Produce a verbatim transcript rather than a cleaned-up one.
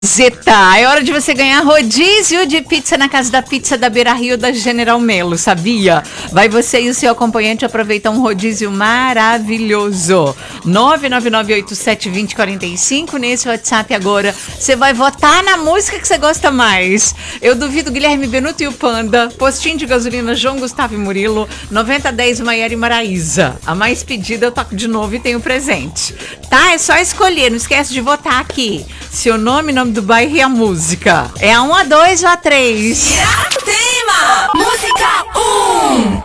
Zeta, é hora de você ganhar rodízio de pizza na Casa da Pizza da Beira Rio da General Melo, sabia? Vai você e o seu acompanhante aproveitar um rodízio maravilhoso. nove nove nove oito sete dois zero quatro cinco, nesse WhatsApp agora, você vai votar na música que você gosta mais. Eu duvido Guilherme Benuto e o Panda, Postinho de Gasolina João Gustavo e Murilo, noventa dez Maiara e Maraísa. A mais pedida eu toco de novo e tenho presente. Tá? É só escolher, não esquece de votar aqui. Seu nome, nome do bairro e a música. É a um, a dois ou a três? Tema! Música um!